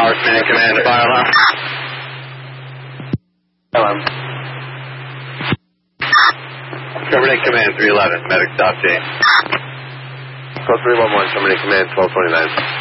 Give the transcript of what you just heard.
Power Command, command, fire alarm. Alarm. Terminate command 311, medic stop J. Call 311, terminate command 1229.